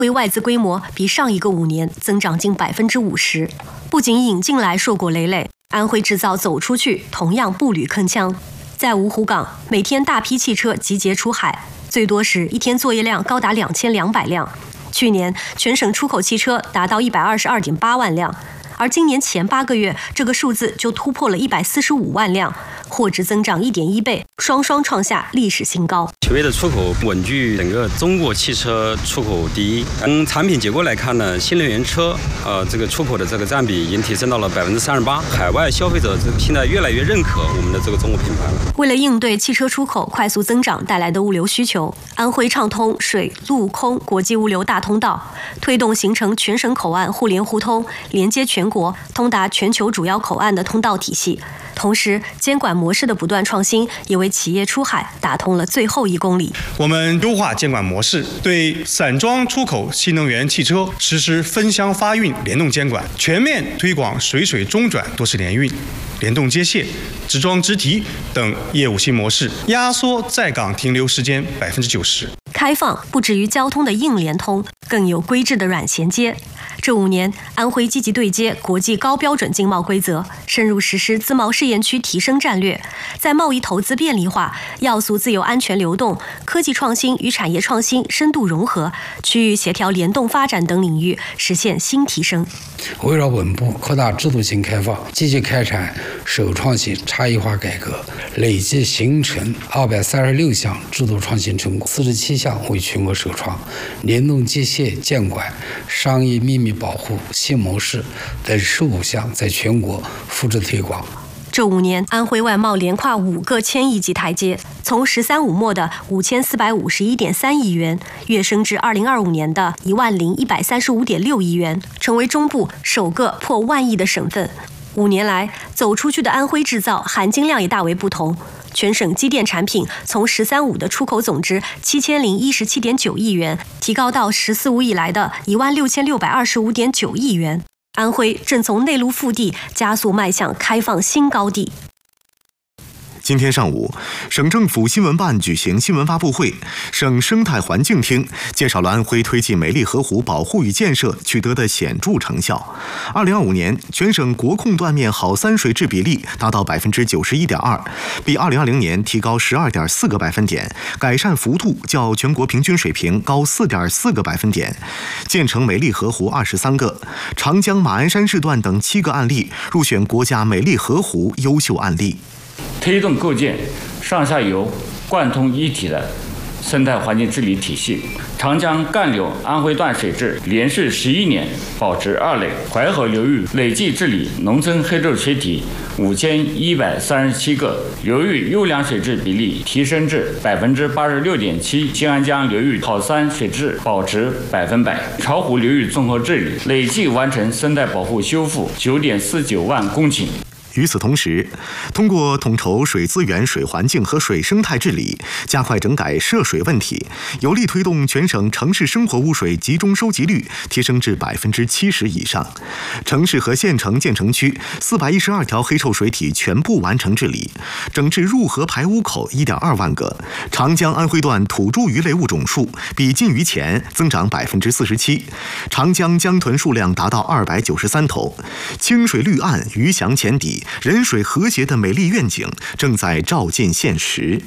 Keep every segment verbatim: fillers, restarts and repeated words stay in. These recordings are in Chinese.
为外资规模比上一个五年增长近百分之五十，不仅引进来硕果累累，安徽制造走出去同样步履铿锵。在芜湖港，每天大批汽车集结出海，最多时一天作业量高达两千两百辆。去年全省出口汽车达到一百二十二点八万辆，而今年前八个月，这个数字就突破了一百四十五万辆，货值增长一点一倍，双双创下历史新高。 企业的出口稳居整个中国汽车出口第一。从产品结构来看呢，新能源车呃这个出口的这个占比已经提升到了百分之三十八，海外消费者这个现在越来越认可我们的这个中国品牌了。 为了应对汽车出口快速增长带来的物流需求，安徽畅通水陆空国际物流大通道，推动形成全省口岸互联互通，连接全国，通达全球主要口岸的通道体系。同时，监管模式的不断创新，也为企业出海打通了最后一公里。 我们优化监管模式，对散装出口新能源汽车实施分箱发运联动监管，全面推广水水中转多式联运、联动接卸、直装直提等业务新模式，压缩在港停留时间百分之九十。 开放不止于交通的硬联通，更有规制的软衔接。这五年，安徽积极对接国际高标准经贸规则，深入实施自贸试验区提升战略，在贸易投资便利化、要素自由安全流动、科技创新与产业创新深度融合、区域协调联动发展等领域实现新提升。 围绕稳步扩大制度性开放，积极开展首创性差异化改革，累计形成二百三十六项制度创新成果，四十七项为全国首创，联动机械监管、商业秘密保护新模式等十五项在全国复制推广。 这五年，安徽外贸连跨五个千亿级台阶，从“十三五”末的五千四百五十一点三亿元跃升至二零二五年的一万零一百三十五点六亿元，成为中部首个破万亿的省份。五年来，走出去的安徽制造含金量也大为不同。全省机电产品从“十三五”的出口总值七千零一十七点九亿元，提高到“十四五”以来的一万六千六百二十五点九亿元。安徽正从内陆腹地加速迈向开放新高地。 今天上午，省政府新闻办举行新闻发布会，省生态环境厅介绍了安徽推进美丽河湖保护与建设取得的显著成效。二零二五年，全省国控断面好三水质比例达到百分之九十一点二，比二零二零年提高十二点四个百分点，改善幅度较全国平均水平高四点四个百分点。建成美丽河湖二十三个，长江马鞍山市段等七个案例入选国家美丽河湖优秀案例。 推动构建上下游贯通一体的生态环境治理体系。长江干流安徽段水质连续十一年保持二类，淮河流域累计治理农村黑臭水体五千一百三十七个，流域优良水质比例提升至百分之八十六点七。新安江流域好三水质保持百分百。巢湖流域综合治理累计完成生态保护修复九点四九万公顷。 与此同时，通过统筹水资源、水环境和水生态治理，加快整改涉水问题，有力推动全省城市生活污水集中收集率提升至百分之七十以上。城市和县城建成区四百一十二条黑臭水体全部完成治理，整治入河排污口一点二万个。长江安徽段土著鱼类物种数比禁渔前增长百分之四十七，长江江豚数量达到二百九十三头。清水绿岸，鱼翔浅底，人水和谐的美丽愿景正在照进现实。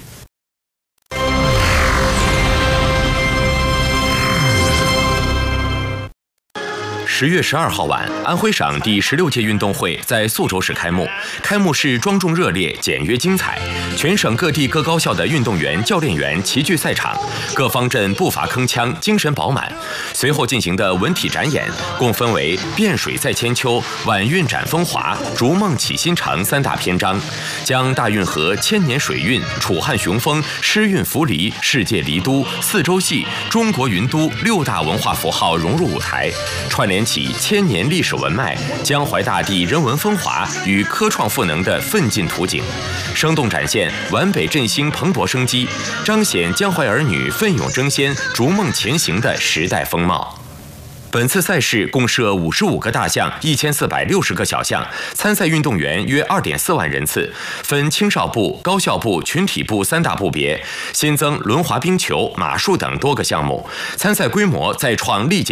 十月十二号晚，安徽省第十六届运动会在宿州市开幕。开幕式庄重热烈，简约精彩。全省各地各高校的运动员、教练员齐聚赛场，各方阵步伐铿锵，精神饱满。随后进行的文体展演，共分为“汴水赛千秋”、“晚运展风华”、“逐梦启新城”三大篇章，将大运河、千年水运、楚汉雄风、诗韵浮离、世界离都、四洲戏、中国云都六大文化符号融入舞台，串联起千年历史文脉，江淮大地人文风华与科创赋能的奋进图景，生动展现皖北振兴蓬勃生机，彰显江淮儿女奋勇争先、逐梦前行的时代风貌。本次赛事共设五十五个大项、一千四百六十个小项，参赛运动员约二点四万人次，分青少部、高校部、群体部三大部别，新增轮滑、冰球、马术等多个项目，参赛规模再创历届